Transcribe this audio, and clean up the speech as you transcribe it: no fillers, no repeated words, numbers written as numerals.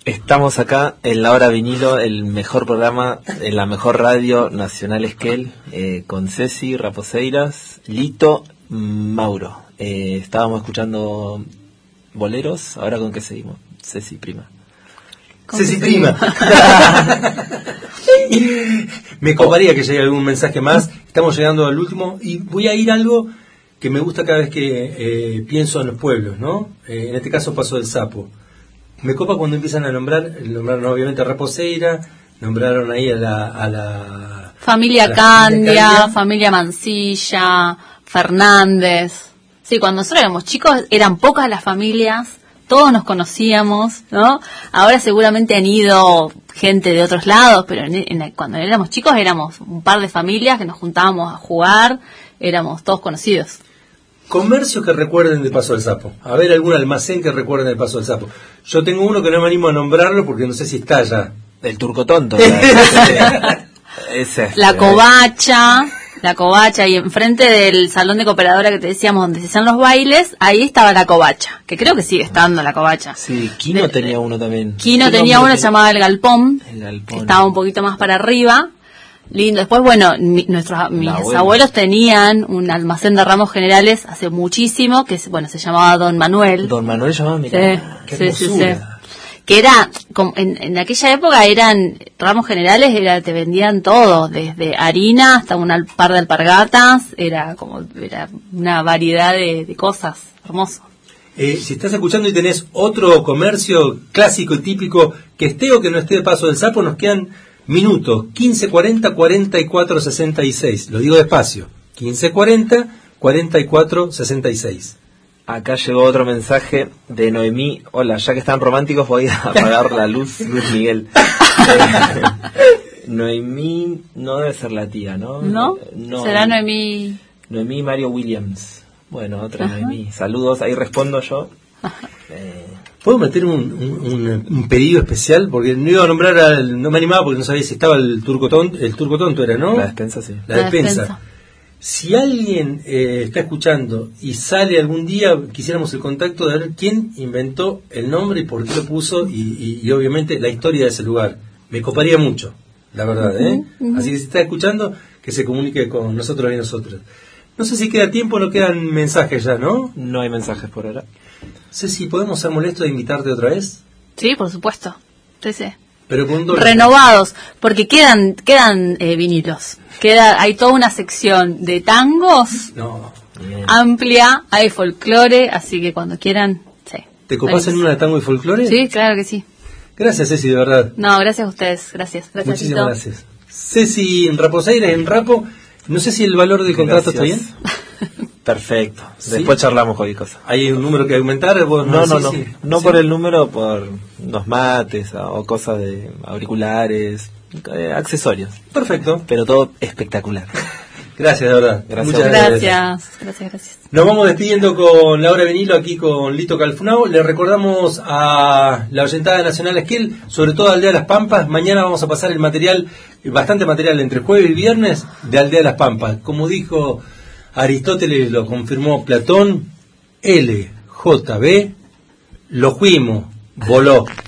Estamos acá en La Hora Vinilo, el mejor programa, en la mejor radio nacional Esquel, con Ceci Raposeiras, Lito, Mauro. Estábamos escuchando boleros, ahora ¿con qué seguimos? Ceci prima. Ceci prima. Me coparía que llegue algún mensaje más. Estamos llegando al último y voy a ir a algo que me gusta cada vez que pienso en los pueblos, ¿no? En este caso Paso del Sapo. Me copa cuando empiezan a nombraron obviamente a Raposeira, nombraron ahí a la familia Candia, familia Mancilla, Fernández. Sí, cuando nosotros éramos chicos eran pocas las familias, todos nos conocíamos, ¿no? Ahora seguramente han ido gente de otros lados, pero cuando éramos chicos éramos un par de familias que nos juntábamos a jugar, éramos todos conocidos. Comercios que recuerden de Paso del Sapo. A ver, algún almacén que recuerden de Paso del Sapo. Yo tengo uno que no me animo a nombrarlo porque no sé si está ya. El Turco Tonto. La Covacha, y enfrente del salón de cooperadora que te decíamos donde se hacían los bailes, ahí estaba la Covacha, que creo que sigue estando la Covacha. Sí, Quino tenía uno también. Quino tenía uno, se llamaba El Galpón, que estaba un poquito más para arriba. Lindo. Después, bueno, mis abuelos tenían un almacén de ramos generales hace muchísimo, que se llamaba Don Manuel. Don Manuel llamaba, mira, qué hermosura. Sí. Que era, en aquella época eran ramos generales, te vendían todo, desde harina hasta un par de alpargatas, era una variedad de cosas, hermoso. Si estás escuchando y tenés otro comercio clásico y típico, que esté o que no esté de Paso del Sapo, nos quedan minutos, 1540 44 66. Lo digo despacio, 1540 44 66. Acá llegó otro mensaje de Noemí. Hola, ya que están románticos voy a apagar la luz, Luis Miguel. Noemí no debe ser la tía, ¿no? ¿No? ¿Será Noemí? Noemí Mario Williams. Bueno, otra Noemí. Saludos, ahí respondo yo. ¿Puedo meter un pedido especial? Porque no iba a nombrar, no me animaba porque no sabía si estaba el turco tonto era, ¿no? La despensa, sí. La despensa. Si alguien está escuchando y sale algún día, quisiéramos el contacto de ver quién inventó el nombre y por qué lo puso y obviamente la historia de ese lugar. Me coparía mucho, la verdad, ¿eh? Así que si está escuchando, que se comunique con nosotros y nosotros. No sé si queda tiempo o no quedan mensajes ya, ¿no? No hay mensajes por ahora. Ceci, ¿podemos ser molestos de invitarte otra vez? Sí, por supuesto. Sí. Pero con renovados, porque quedan vinilos. Hay toda una sección de tangos amplia, hay folclore, así que cuando quieran, sí. ¿Te copás en una de tango y folclore? Sí, claro que sí. Gracias, Ceci, de verdad. No, gracias a ustedes, gracias. Muchísimas gracias. Ceci Raposeira en Rapo, no sé si el valor del contrato está bien. Perfecto. Después charlamos cualquier cosa. ¿Hay un número que aumentar? ¿Vos no por el número, por los mates o cosas de auriculares, accesorios. Perfecto. Pero todo espectacular. Gracias, de verdad. Muchas gracias. Nos vamos despidiendo con La Hora Vinilo aquí con Lito Calfunao. Le recordamos a la oyentada nacional Esquel, sobre todo Aldea de las Pampas. Mañana vamos a pasar bastante material entre jueves y viernes de Aldea de las Pampas. Como dijo Aristóteles, lo confirmó Platón, LJB, lo fuimos, voló.